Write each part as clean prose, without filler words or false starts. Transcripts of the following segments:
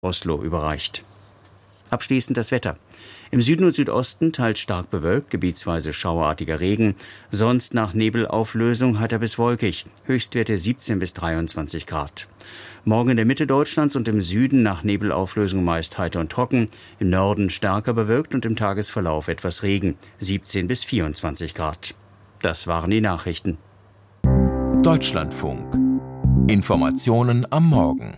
Oslo überreicht. Abschließend das Wetter. Im Süden und Südosten teils stark bewölkt, gebietsweise schauerartiger Regen. Sonst nach Nebelauflösung heiter bis wolkig. Höchstwerte 17 bis 23 Grad. Morgen in der Mitte Deutschlands und im Süden nach Nebelauflösung meist heiter und trocken. Im Norden stärker bewölkt und im Tagesverlauf etwas Regen. 17 bis 24 Grad. Das waren die Nachrichten. Deutschlandfunk. Informationen am Morgen.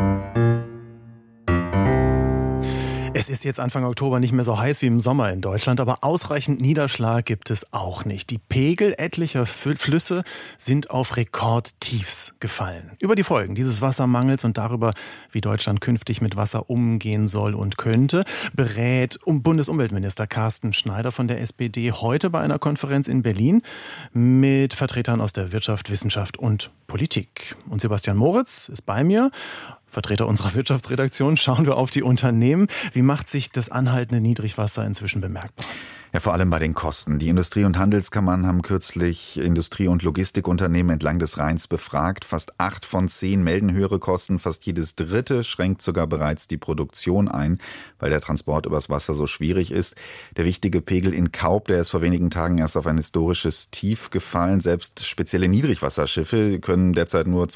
Es ist jetzt Anfang Oktober nicht mehr so heiß wie im Sommer in Deutschland, aber ausreichend Niederschlag gibt es auch nicht. Die Pegel etlicher Flüsse sind auf Rekordtiefs gefallen. Über die Folgen dieses Wassermangels und darüber, wie Deutschland künftig mit Wasser umgehen soll und könnte, berät Bundesumweltminister Carsten Schneider von der SPD heute bei einer Konferenz in Berlin mit Vertretern aus der Wirtschaft, Wissenschaft und Politik. Und Sebastian Moritz ist bei mir. Vertreter unserer Wirtschaftsredaktion, schauen wir auf die Unternehmen. Wie macht sich das anhaltende Niedrigwasser inzwischen bemerkbar? Ja, vor allem bei den Kosten. Die Industrie- und Handelskammern haben kürzlich Industrie- und Logistikunternehmen entlang des Rheins befragt. Fast 8 von 10 melden höhere Kosten. Fast jedes Dritte schränkt sogar bereits die Produktion ein, weil der Transport übers Wasser so schwierig ist. Der wichtige Pegel in Kaub, der ist vor wenigen Tagen erst auf ein historisches Tief gefallen. Selbst spezielle Niedrigwasserschiffe können derzeit nur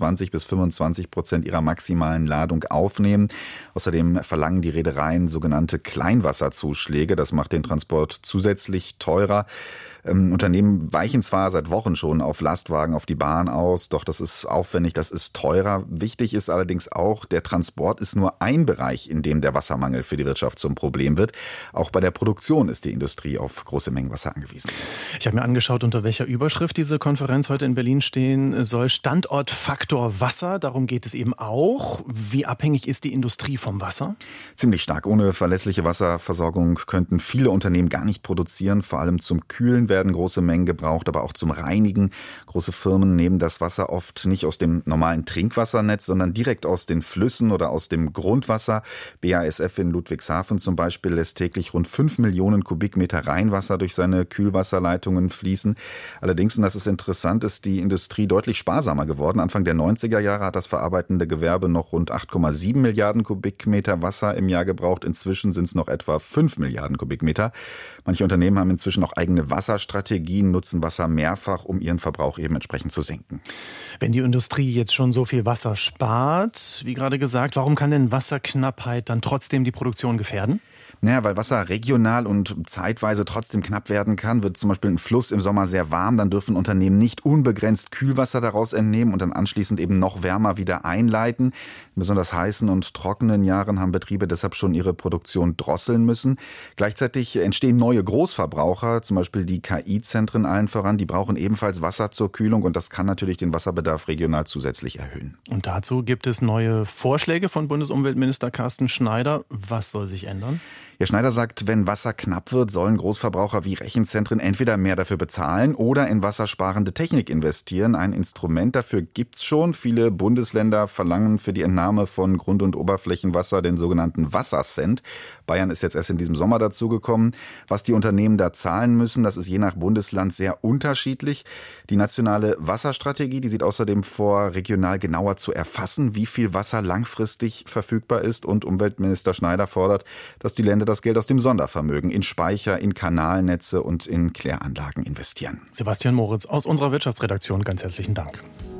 20-25% ihrer maximalen Ladung aufnehmen. Außerdem verlangen die Reedereien sogenannte Kleinwasserzuschläge. Das macht den Transport zusätzlich teurer. Unternehmen weichen zwar seit Wochen schon auf Lastwagen, auf die Bahn aus, doch das ist aufwendig, das ist teurer. Wichtig ist allerdings auch, der Transport ist nur ein Bereich, in dem der Wassermangel für die Wirtschaft zum Problem wird. Auch bei der Produktion ist die Industrie auf große Mengen Wasser angewiesen. Ich habe mir angeschaut, unter welcher Überschrift diese Konferenz heute in Berlin stehen soll. Standortfaktor Wasser, darum geht es eben auch. Wie abhängig ist die Industrie vom Wasser? Ziemlich stark. Ohne verlässliche Wasserversorgung könnten viele Unternehmen gar nicht produzieren. Vor allem zum Kühlen werden große Mengen gebraucht, aber auch zum Reinigen. Große Firmen nehmen das Wasser oft nicht aus dem normalen Trinkwassernetz, sondern direkt aus den Flüssen oder aus dem Grundwasser. BASF in Ludwigshafen zum Beispiel lässt täglich rund 5 Millionen Kubikmeter Rheinwasser durch seine Kühlwasserleitungen fließen. Allerdings, und das ist interessant, ist die Industrie deutlich sparsamer geworden. Anfang der 90er Jahre hat das verarbeitende Gewerbe noch rund 8,7 Milliarden Kubikmeter Wasser im Jahr gebraucht. Inzwischen sind es noch etwa 5 Milliarden Kubikmeter. Manche Unternehmen haben inzwischen auch eigene Wasserstrategien, nutzen Wasser mehrfach, um ihren Verbrauch eben entsprechend zu senken. Wenn die Industrie jetzt schon so viel Wasser spart, wie gerade gesagt, warum kann denn Wasserknappheit dann trotzdem die Produktion gefährden? Naja, weil Wasser regional und zeitweise trotzdem knapp werden kann. Wird zum Beispiel ein Fluss im Sommer sehr warm, dann dürfen Unternehmen nicht unbegrenzt Kühlwasser daraus entnehmen und dann anschließend eben noch wärmer wieder einleiten. In besonders heißen und trockenen Jahren haben Betriebe deshalb schon ihre Produktion drosseln müssen. Gleichzeitig entstehen neue Großverbraucher, zum Beispiel die KI-Zentren allen voran. Die brauchen ebenfalls Wasser zur Kühlung und das kann natürlich den Wasserbedarf regional zusätzlich erhöhen. Und dazu gibt es neue Vorschläge von Bundesumweltminister Carsten Schneider. Was soll sich ändern? Herr Schneider sagt, wenn Wasser knapp wird, sollen Großverbraucher wie Rechenzentren entweder mehr dafür bezahlen oder in wassersparende Technik investieren. Ein Instrument dafür gibt's schon. Viele Bundesländer verlangen für die Entnahme von Grund- und Oberflächenwasser den sogenannten Wassercent. Bayern ist jetzt erst in diesem Sommer dazugekommen. Was die Unternehmen da zahlen müssen, das ist je nach Bundesland sehr unterschiedlich. Die nationale Wasserstrategie, die sieht außerdem vor, regional genauer zu erfassen, wie viel Wasser langfristig verfügbar ist. Und Umweltminister Schneider fordert, dass die Länder das Geld aus dem Sondervermögen in Speicher, in Kanalnetze und in Kläranlagen investieren. Sebastian Moritz aus unserer Wirtschaftsredaktion, ganz herzlichen Dank.